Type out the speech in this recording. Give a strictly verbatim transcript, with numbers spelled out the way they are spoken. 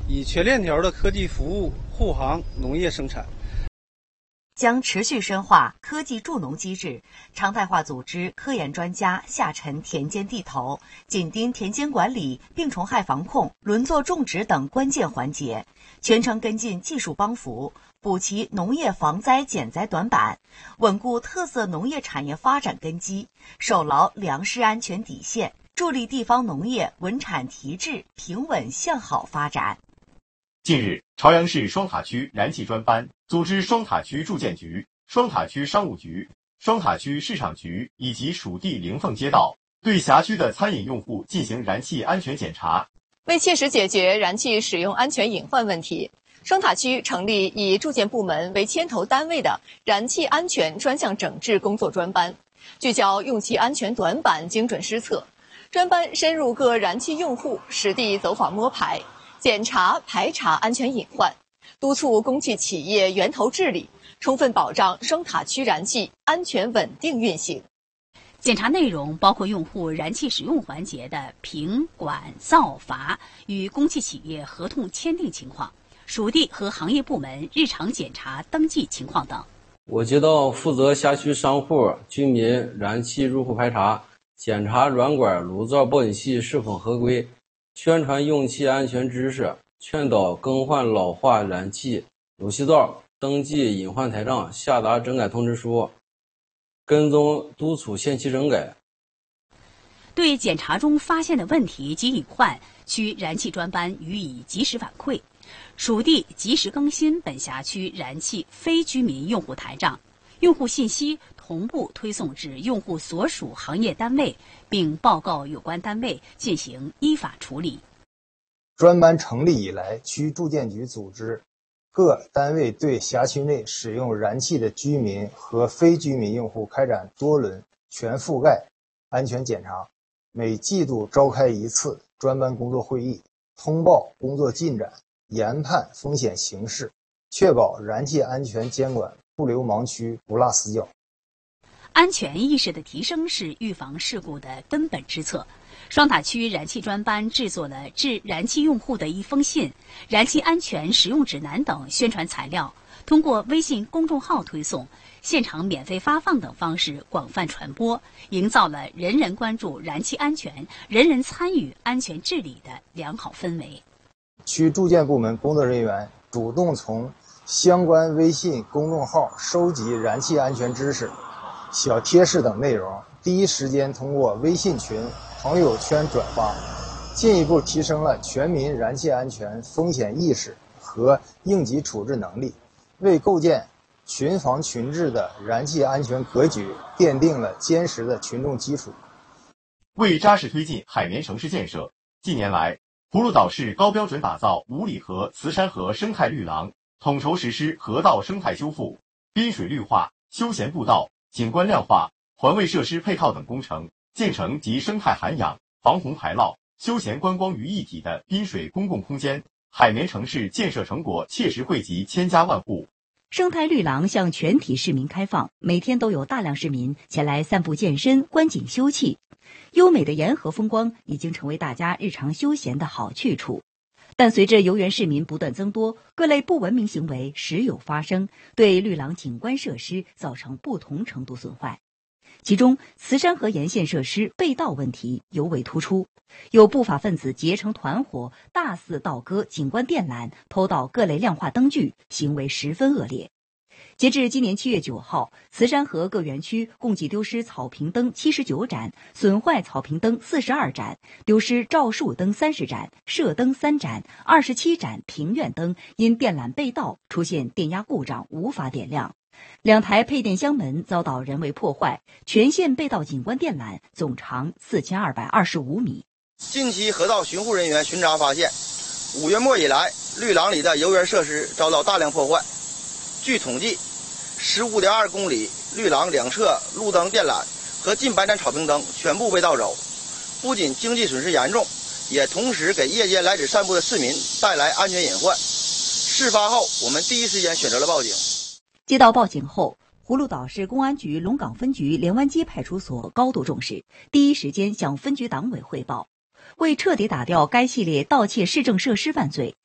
以全链条的科技服务护航农业生产。 将持续深化科技助农机制，常态化组织科研专家下沉田间地头，紧盯田间管理、病虫害防控、轮作种植等关键环节，全程跟进技术帮扶，补齐农业防灾减灾短板，稳固特色农业产业发展根基，守牢粮食安全底线，助力地方农业稳产提质、平稳向好发展。 近日，朝阳市双塔区燃气专班组织双塔区住建局、双塔区商务局、双塔区市场局以及属地灵凤街道对辖区的餐饮用户进行燃气安全检查。 为切实解决燃气使用安全隐患问题，双塔区成立以住建部门为牵头单位的燃气安全专项整治工作专班，聚焦用气安全短板，精准施策。专班深入各燃气用户，实地走访摸排，检查排查安全隐患，督促供气企业源头治理，充分保障双塔区燃气安全稳定运行。 检查内容包括用户燃气使用环节的品管造阀与供气企业合同签订情况，属地和行业部门日常检查登记情况等。 我接到负责辖区商户、居民燃气入户排查，检查软管、炉灶、报警器是否合规，宣传用气安全知识，劝导更换老化燃气油气灶，登记隐患台账，下达整改通知书，跟踪督促限期整改。 对检查中发现的问题及隐患，区燃气专班予以及时反馈，属地及时更新本辖区燃气非居民用户台账，用户信息同步推送至用户所属行业单位，并报告有关单位进行依法处理。 专班成立以来，区住建局组织各单位对辖区内使用燃气的居民和非居民用户开展多轮全覆盖安全检查，每季度召开一次专班工作会议，通报工作进展，研判风险形势，确保燃气安全监管不留盲区、不落死角。 安全意识的提升是预防事故的根本之策。双塔区燃气专班制作了致燃气用户的一封信、燃气安全使用指南等宣传材料，通过微信公众号推送、现场免费发放等方式广泛传播，营造了人人关注燃气安全、人人参与安全治理的良好氛围。 区住建部门工作人员主动从相关微信公众号收集燃气安全知识、小贴士等内容，第一时间通过微信群、朋友圈转发，进一步提升了全民燃气安全风险意识和应急处置能力，为构建群防群治的燃气安全格局奠定了坚实的群众基础。 为扎实推进海绵城市建设，近年来，葫芦岛市高标准打造五里河、慈山河生态绿廊，统筹实施河道生态修复、滨水绿化、休闲步道、景观亮化、环卫设施配套等工程，建成集生态涵养、防洪排涝、休闲观光于一体的滨水公共空间，海绵城市建设成果切实惠及千家万户。 生态绿廊向全体市民开放，每天都有大量市民前来散步健身、观景休憩。优美的沿河风光已经成为大家日常休闲的好去处。但随着游园市民不断增多，各类不文明行为时有发生，对绿廊景观设施造成不同程度损坏。其中，慈山河沿线设施被盗问题尤为突出，有不法分子结成团伙，大肆盗割景观电缆，偷盗各类亮化灯具，行为十分恶劣。截至今年七月九号，慈山河各园区共计丢失草坪灯七十九盏，损坏草坪灯四十二盏，丢失照树灯三十盏，射灯三盏，二十七盏庭院灯因电缆被盗出现电压故障无法点亮。两台配电箱门遭到人为破坏，全线被盗景观电缆总长四千二百二十五米。 近期河道巡护人员巡查发现，五月末以来，绿廊里的游园设施遭到大量破坏。据统计，十五点二公里绿廊两侧路灯、电缆和近百盏草坪灯全部被盗走，不仅经济损失严重，也同时给夜间来此散步的市民带来安全隐患。事发后，我们第一时间选择了报警。 接到报警后，葫芦岛市公安局龙岗分局连湾街派出所高度重视，第一时间向分局党委汇报。为彻底打掉该系列盗窃市政设施犯罪，